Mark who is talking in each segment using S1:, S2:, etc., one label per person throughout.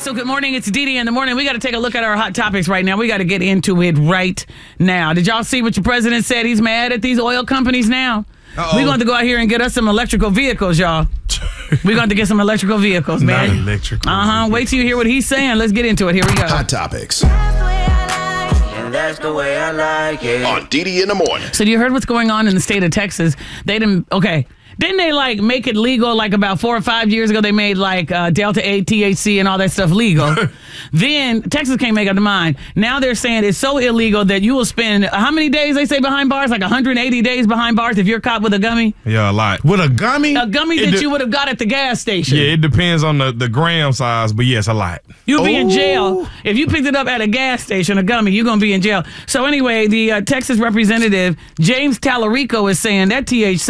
S1: So good morning. It's Dee Dee in the morning. We got to take a look at our hot topics right now. We got to get into it right now. Did y'all see what your president said? He's mad at these oil companies now. We're going to go out here and get us some electrical vehicles, y'all. We're going to get some electrical vehicles, man.
S2: Not electrical.
S1: Wait till you hear what he's saying. Let's get into it. Here we go.
S3: Hot topics.
S4: That's the way I like it.
S3: On Dee Dee in the morning.
S1: So you heard what's going on in the state of Texas? Didn't they like make it legal like about 4 or 5 years ago? They made like Delta 8, THC and all that stuff legal. Then Texas can't make up their mind. Now they're saying it's so illegal that you will spend how many days they say behind bars? Like 180 days behind bars if you're caught with a gummy?
S2: Yeah, a lot. With a gummy?
S1: A gummy that you would have got at the gas station.
S2: Yeah, it depends on the gram size, but yes, a lot.
S1: You'll be in jail. If you picked it up at a gas station, a gummy, you're going to be in jail. So anyway, the Texas representative, James Tallarico, is saying that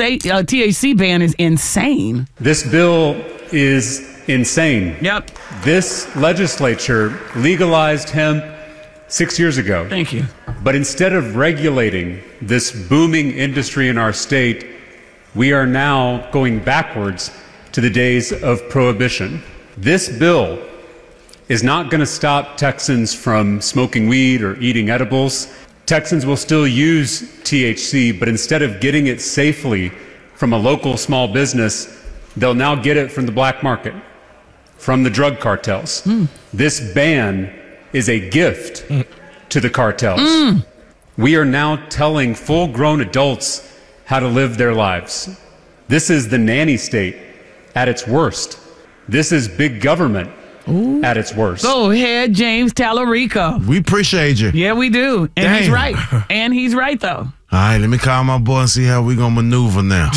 S1: THC ban is insane.
S5: This bill is insane.
S1: Yep.
S5: This legislature legalized hemp 6 years ago.
S1: Thank you.
S5: But instead of regulating this booming industry in our state, we are now going backwards to the days of prohibition. This bill is not going to stop Texans from smoking weed or eating edibles. Texans will still use THC, but instead of getting it safely from a local small business, they'll now get it from the black market, from the drug cartels. This ban is a gift to the cartels. We are now telling full-grown adults how to live their lives. This is the nanny state at its worst. This is big government at its worst.
S1: Go ahead, James Tallarico.
S6: We appreciate you.
S1: Yeah, we do. And he's right. And he's right, though.
S6: All right, let me call my boy and see how we going to maneuver now.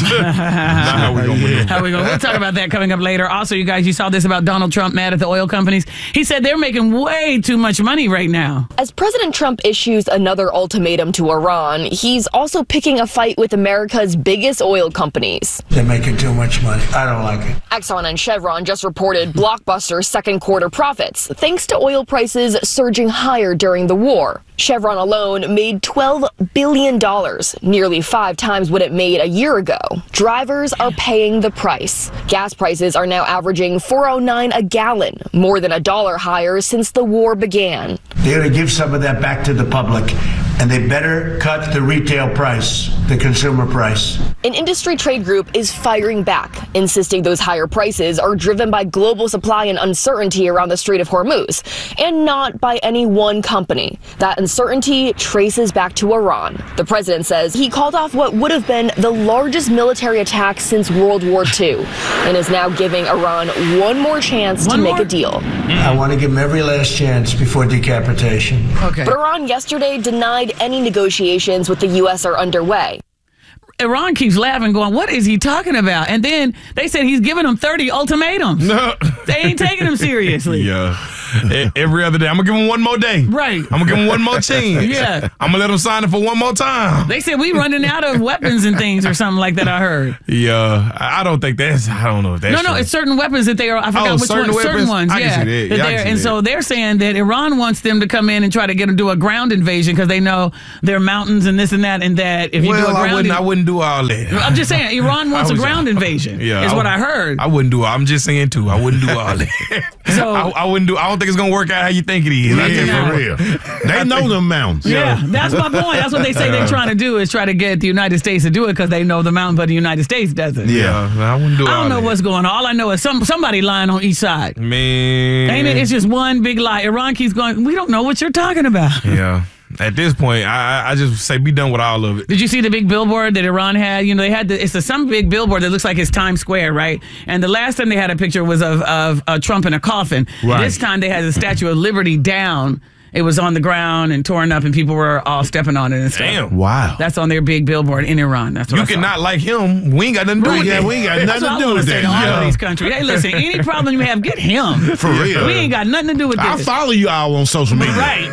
S1: How we going? We'll talk about that coming up later. Also, you guys, you saw this about Donald Trump mad at the oil companies. He said they're making way too much money right now.
S7: As President Trump issues another ultimatum to Iran, he's also picking a fight with America's biggest oil companies.
S8: They're making too much money. I don't like it.
S7: Exxon and Chevron just reported blockbuster second quarter profits, thanks to oil prices surging higher during the war. Chevron alone made $12 billion, nearly 5 times what it made a year ago. Drivers are paying the price. Gas prices are now averaging $4.09 a gallon, more than $1 higher since the war began.
S8: They're going to give some of that back to the public, and they better cut the retail price, the consumer price.
S7: An industry trade group is firing back, insisting those higher prices are driven by global supply and uncertainty around the Strait of Hormuz, and not by any one company. That uncertainty traces back to Iran. The president says he called off what would have been the largest military attack since World War II, and is now giving Iran one more chance to make a deal.
S8: I want to give them every last chance before decapitation.
S1: Okay.
S7: But Iran yesterday denied any negotiations with the U.S. are underway.
S1: Iran keeps laughing, going, what is he talking about? And then they said he's giving them 30 ultimatums.
S2: No.
S1: They ain't taking him seriously.
S2: Yeah. Every other day. I'm going to give him one more day.
S1: Right.
S2: I'm going to give him one more chance.
S1: Yeah.
S2: I'm going to let him sign it for one more time.
S1: They said we running out of weapons and things or something like that, I heard.
S2: Yeah. I don't think I don't know if that's
S1: No,
S2: true.
S1: it's certain weapons that they are, I forgot which
S2: certain
S1: ones. Certain
S2: weapons?
S1: ones,
S2: I
S1: yeah.
S2: can see that. Yeah, I can see
S1: and
S2: that.
S1: so they're saying that Iran wants them to come in and try to do a ground invasion because they know there are mountains and this and that, and that if you do a ground
S2: I wouldn't do all that.
S1: I'm just saying, Iran wants a ground invasion.
S2: Yeah,
S1: is what I heard.
S2: I wouldn't do it. I'm just saying too. I wouldn't do all that.
S1: So
S2: I wouldn't do. I don't think it's gonna work out how you think it is.
S6: Yeah, for real. They know them mountains.
S1: yeah, that's my point. That's what they say they're trying to do, is try to get the United States to do it because they know the mountain, but the United States doesn't.
S2: Yeah, I wouldn't do.
S1: I don't know
S2: all that.
S1: what's going on. All I know is somebody lying on each side.
S2: Man,
S1: Ain't it? It's just one big lie. Iran keeps going, we don't know what you're talking about.
S2: Yeah. At this point, I just say be done with all of it.
S1: Did you see the big billboard that Iran had? You know, they had some big billboard that looks like it's Times Square, right? And the last time they had a picture was of Trump in a coffin.
S6: Right.
S1: This time they had the Statue of Liberty down. It was on the ground and torn up, and people were all stepping on it and stuff.
S2: Damn.
S6: Wow.
S1: That's on their big billboard in Iran. That's what
S2: You
S1: I saw.
S2: cannot like him. We ain't got nothing to do with that.
S6: We ain't got
S1: That's
S6: nothing
S1: what
S6: to
S1: I
S6: do
S1: want
S6: with
S1: to say to all
S6: that.
S1: of these countries. Hey, listen, any problem you have, get him.
S6: For real.
S1: We ain't got nothing to do with this.
S6: I follow you all on social media.
S1: Right.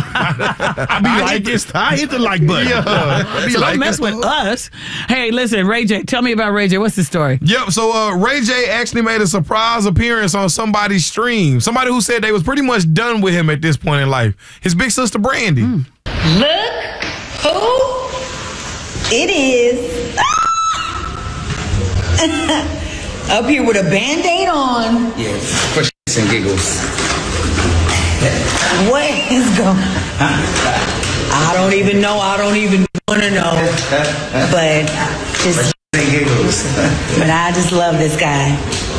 S6: I hit the like button.
S1: So don't mess with us. Hey, listen, Ray J, tell me about Ray J. What's the story?
S2: Yep. So Ray J actually made a surprise appearance on somebody's stream. Somebody who said they was pretty much done with him at this point in life. His big sister Brandy.
S9: Look who it is. Up here with a Band-Aid on.
S4: Yes, for shits and giggles.
S9: So, I don't even know. I don't even want to know. But I just love this guy.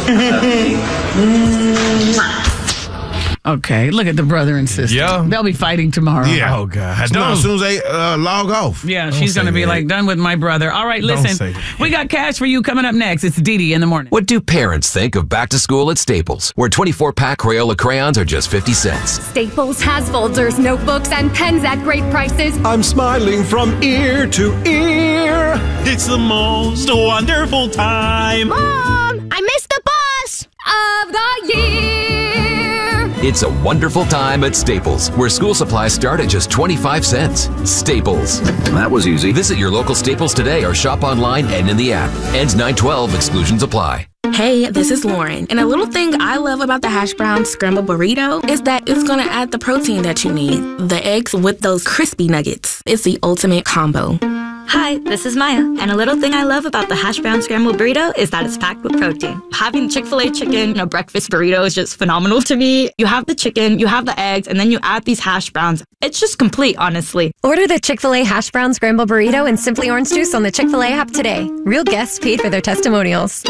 S1: Okay, look at the brother and sister.
S2: Yeah.
S1: They'll be fighting tomorrow.
S6: Yeah.
S2: Oh, God.
S6: No, as soon as they log off.
S1: Yeah, she's going to be like, done with my brother. All right,
S2: Don't
S1: listen.
S2: say that.
S1: We got cash for you coming up next. It's Dee Dee in the morning.
S3: What do parents think of back to school at Staples, where 24-pack Crayola crayons are just 50 cents?
S10: Staples has folders, notebooks, and pens at great prices.
S11: I'm smiling from ear to ear. It's the most wonderful time.
S10: Mom, I missed the bus of the year.
S3: It's a wonderful time at Staples, where school supplies start at just 25 cents. Staples. That was easy. Visit your local Staples today or shop online and in the app. Ends 9/12. Exclusions apply.
S12: Hey, this is Lauren, and a little thing I love about the hash brown scrambled burrito is that it's gonna add the protein that you need. The eggs with those crispy nuggets. It's the ultimate combo.
S13: Hi, this is Maya, and a little thing I love about the hash brown scrambled burrito is that it's packed with protein. Having Chick-fil-A chicken, breakfast burrito is just phenomenal to me. You have the chicken, you have the eggs, and then you add these hash browns. It's just complete, honestly.
S10: Order the Chick-fil-A hash brown scramble burrito and Simply Orange Juice on the Chick-fil-A app today. Real guests paid for their testimonials.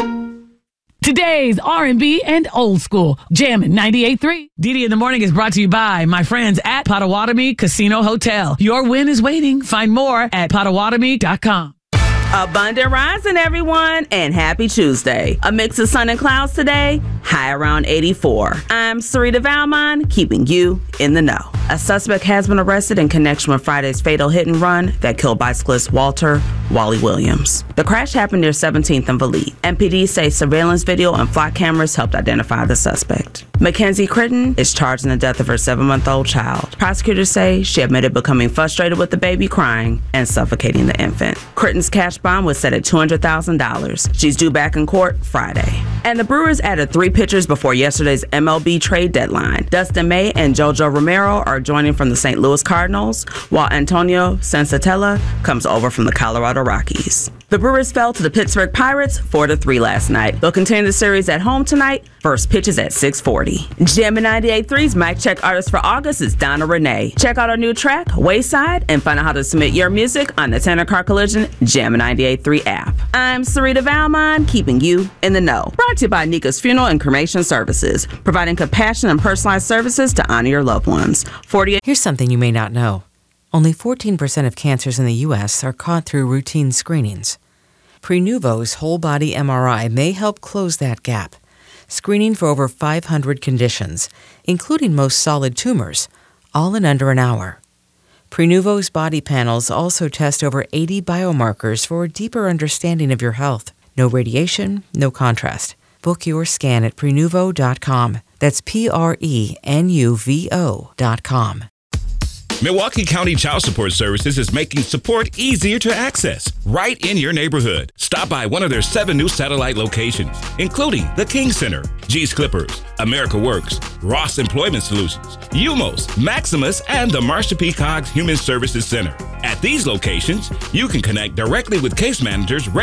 S1: Today's R&B and old school. Jammin' 98.3. Dee Dee in the morning is brought to you by my friends at Potawatomi Casino Hotel. Your win is waiting. Find more at Potawatomi.com.
S14: Abundant rising, everyone, and happy Tuesday. A mix of sun and clouds today, high around 84. I'm Sarita Valmon, keeping you in the know. A suspect has been arrested in connection with Friday's fatal hit and run that killed bicyclist Walter Wally Williams. The crash happened near 17th and Valete. MPD say surveillance video and flock cameras helped identify the suspect. Mackenzie Critton is charged in the death of her 7-month-old child. Prosecutors say she admitted becoming frustrated with the baby crying and suffocating the infant. Critton's cash bond was set at $200,000. She's due back in court Friday. And the Brewers added 3 pitchers before yesterday's MLB trade deadline. Dustin May and JoJo Romero are joining from the St. Louis Cardinals, while Antonio Sensatella comes over from the Colorado Rockies. The Brewers fell to the Pittsburgh Pirates 4-3 last night. They'll continue the series at home tonight. First pitch is at 6:40. Jammin' 98.3's Mic Check artist for August is Donna Renee. Check out our new track, Wayside, and find out how to submit your music on the Tanner Car Collision Jammin' 98.3 app. I'm Sarita Valmon, keeping you in the know. Brought to you by Nika's Funeral and Cremation Services, providing compassion and personalized services to honor your loved ones.
S15: Here's something you may not know. Only 14% of cancers in the U.S. are caught through routine screenings. Prenuvo's whole-body MRI may help close that gap, screening for over 500 conditions, including most solid tumors, all in under an hour. Prenuvo's body panels also test over 80 biomarkers for a deeper understanding of your health. No radiation, no contrast. Book your scan at Prenuvo.com. That's Prenuvo.com.
S16: Milwaukee County Child Support Services is making support easier to access right in your neighborhood. Stop by one of their 7 new satellite locations, including the King Center, G's Clippers, America Works, Ross Employment Solutions, UMOS, Maximus, and the Marsha P. Cogs Human Services Center. At these locations, you can connect directly with case managers